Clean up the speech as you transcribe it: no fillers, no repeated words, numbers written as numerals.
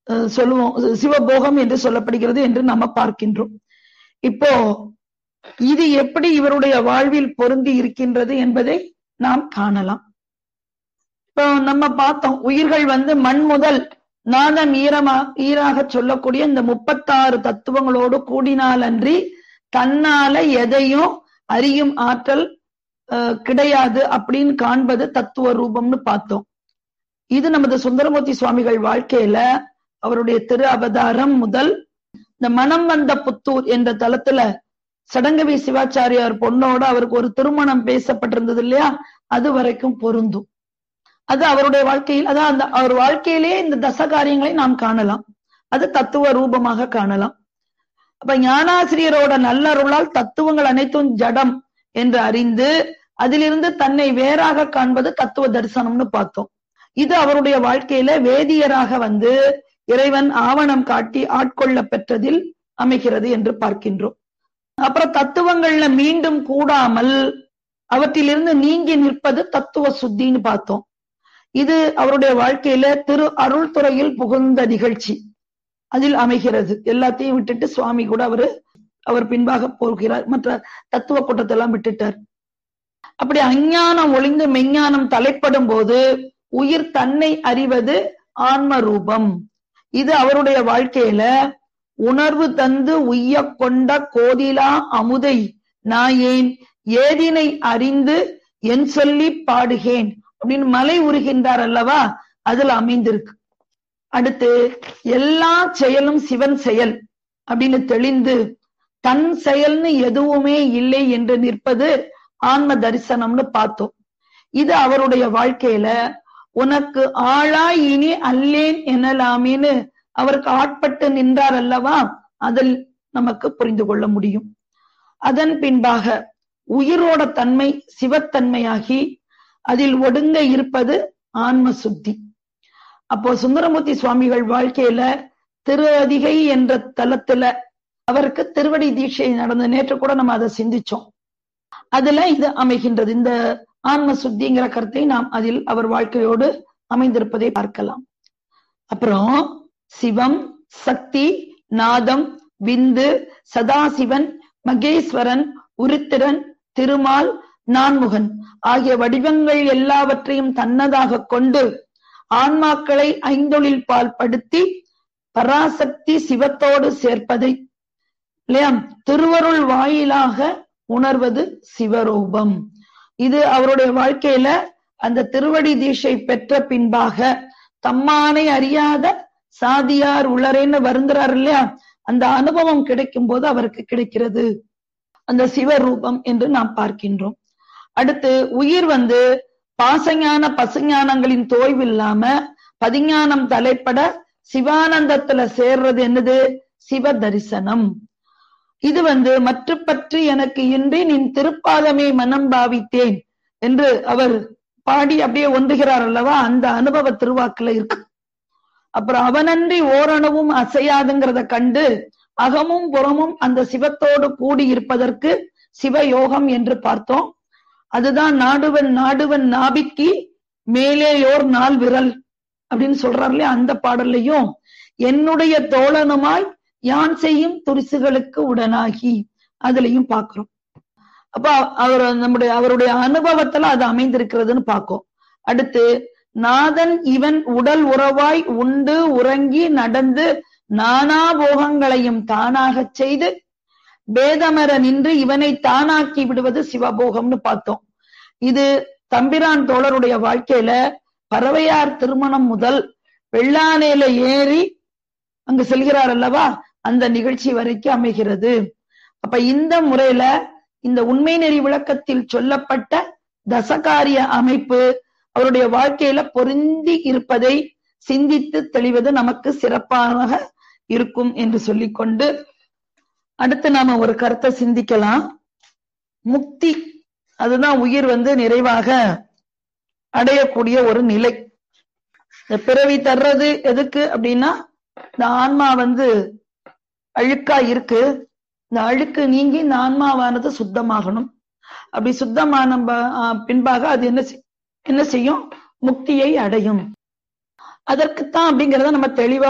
சொல்லுவோம், சிவபோகம் என்று சொல்லப்படுகிறது என்று நம்ம பார்க்கின்றோம். இப்போ இது எப்படி இவருடைய வாழ்வில் பொருந்தி இருக்கின்றது என்பதை நாம் காணலாம். இப்போ நம்ம பார்த்தோம், உயிர்கள் மண் முதல் நாதம் ஈராக சொல்லக்கூடிய இந்த 36 தத்துவங்களோடு கூடினால் அன்றி தன்னால எதையும் அறியும் ஆற்றல் கிடையாது அப்படின்னு காண்பது தத்துவ ரூபம்னு பார்த்தோம். இது நமது சுந்தரமூர்த்தி சுவாமிகள் வாழ்க்கையில அவருடைய திரு அவதாரம் முதல் இந்த மனம் வந்த புத்தூர் என்ற தலத்துல சடங்கவி சிவாச்சாரியார் பொண்ணோட அவருக்கு ஒரு திருமணம் பேசப்பட்டிருந்தது இல்லையா, அது வரைக்கும் பொருந்தும். அது அவருடைய வாழ்க்கையில், அதான் அந்த அவர் வாழ்க்கையிலே இந்த தச காரியங்களை நாம் காணலாம். அது தத்துவ ரூபமாக காணலாம். அப்ப ஞானாசிரியரோட நல்லருளால் தத்துவங்கள் அனைத்தும் ஜடம் என்று அறிந்து அதிலிருந்து தன்னை வேறாக காண்பது தத்துவ தரிசனம்னு பார்த்தோம். இது அவருடைய வாழ்க்கையில வேதியராக இறைவன் ஆவணம் காட்டி ஆட்கொள்ள பெற்றதில் அமைகிறது என்று பார்க்கின்றோம். அப்புறம் தத்துவங்கள்ல மீண்டும் கூடாமல் அவற்றிலிருந்து நீங்கி நிற்பது தத்துவ சுத்தின்னு பார்த்தோம். இது அவருடைய வாழ்க்கையில திரு அருள் துறையில் புகுந்த நிகழ்ச்சி அதில் அமைகிறது. எல்லாத்தையும் விட்டுட்டு சுவாமி கூட அவர் பின்பாக போகிறார், மற்ற தத்துவ கூட்டத்தெல்லாம் விட்டுட்டார். அப்படி அஞ்ஞானம் ஒளிந்து மெஞ்ஞானம் தலைப்படும் போது உயிர் தன்னை அறிவது ஆன்ம ரூபம். இது அவருடைய வாழ்க்கையில உணர்வு தந்து உய்ய கொண்ட கோதிலா அமுதை நாயேன் ஏதினை அறிந்து என் சொல்லி பாடுகேன் அப்படின்னு மலை உருகின்றார் அல்லவா, அதுல அமைந்திருக்கு. அடுத்து எல்லா செயலும் சிவன் செயல் அப்படின்னு தெளிந்து தன் செயல்னு எதுவுமே இல்லை என்று நிற்பது ஆன்ம தரிசனம்னு பார்த்தோம். இது அவருடைய வாழ்க்கையில உனக்கு ஆளாய் இனி அல்லேன் எனலாமேன்னு அவருக்கு ஆட்பட்டு நின்றார் அல்லவா, அதில் நமக்கு புரிந்து கொள்ள முடியும். அதன் பின்பாக உயிரோட தன்மை சிவத்தன்மையாகி அதில் ஒடுங்க இருப்பது ஆன்ம சுத்தி. அப்போ சுந்தரமூர்த்தி சுவாமிகள் வாழ்க்கையில திரு அதிகை என்ற தலத்துல அவருக்கு திருவடி தீட்சை நடந்த நேற்று கூட நம்ம அதை சிந்திச்சோம். அதுல இது அமைகின்றது. இந்த ஆன்ம சுத்திங்கிற கருத்தை நாம் அதில் அவர் வாழ்க்கையோடு அமைந்திருப்பதை பார்க்கலாம். அப்புறம் சிவம், சக்தி, நாதம், விந்து, சதாசிவன், மகேஸ்வரன், உருத்திரன், திருமால், நான்முகன் ஆகிய வடிவங்கள் எல்லாவற்றையும் தன்னதாக கொண்டு ஆன்மாக்களை ஐந்தொழில் பால் படுத்தி பராசக்தி சிவத்தோடு சேர்ப்பதை இல்லையா திருவருள் வாயிலாக உணர்வது சிவரூபம். இது அவருடைய வாழ்க்கையில அந்த திருவடி தீட்சை பெற்ற பின்பாக தம்மானை அறியாத சாதியார் உளரேன்னு வருந்துறார் இல்லையா, அந்த அனுபவம் கிடைக்கும் போது அவருக்கு கிடைக்கிறது அந்த சிவரூபம் என்று நாம் பார்க்கின்றோம். அடுத்து உயிர் பாசஞான பசுஞானங்களின் தோய்வு இல்லாம பதிஞானம் தலைப்பட சிவானந்தத்துல சேர்றது என்னது, சிவ தரிசனம். இது மற்ற பற்றி எனக்கு இன்றி நின் திருப்பாதமே மனம் பாவித்தேன் என்று அவர் பாடி அப்படியே ஒன்றுகிறார் அல்லவா, அந்த அனுபவ திருவாக்குல இருக்கு. அப்புறம் அவனன்றி ஓரணுவும் அசையாதுங்கிறத கண்டு அகமும் புறமும் அந்த சிவத்தோடு கூடி இருப்பதற்கு சிவயோகம் என்று பார்த்தோம். அதுதான் நாடுவன் நாடுவன் நாபிக்கி மேலேயோர் நாள் விரல் அப்படின்னு சொல்றாரு இல்லையா, அந்த பாடல்லையும் என்னுடைய தோழனுமாய் யான் செய்யும் துரிசுகளுக்கு உடனாகி அதுலயும் பாக்குறோம். அப்ப அவருடைய அனுபவத்துல அது அமைந்திருக்கிறதுன்னு பார்க்கும். அடுத்து நாதன் இவன் உடல் உறவாய் உண்டு உறங்கி நடந்து நானா போகங்களையும் தானாக செய்து பேதமர நின்று இவனை தானாக்கி விடுவது சிவபோகம்னு பார்த்தோம். இது தம்பிரான் தோழருடைய வாழ்க்கையில பறவையார் திருமணம் முதல் வெள்ளானையில ஏறி அங்கு செல்கிறார் அல்லவா, அந்த நிகழ்ச்சி வரைக்கும் அமைகிறது. அப்ப இந்த முறையில இந்த உண்மை நெறி விளக்கத்தில் சொல்லப்பட்ட தசகாரிய அமைப்பு அவருடைய வாழ்க்கையில பொருந்தி இருப்பதை சிந்தித்து தெளிவது நமக்கு சிறப்பாக இருக்கும் என்று சொல்லிக்கொண்டு அடுத்து நாம ஒரு கருத்தை சிந்திக்கலாம். முக்தி, அதுதான் உயிர் நிறைவாக அடையக்கூடிய ஒரு நிலை. இந்த பிறவி தர்றது எதுக்கு அப்படின்னா, இந்த ஆன்மா அழுக்கா இருக்கு, இந்த அழுக்கு நீங்கி இந்த ஆன்மாவானது சுத்தமாகணும். அப்படி சுத்தமான பின்பாக அது என்ன செய்யும், முக்தியை அடையும். அதற்குத்தான் அப்படிங்கிறத நம்ம தெளிவா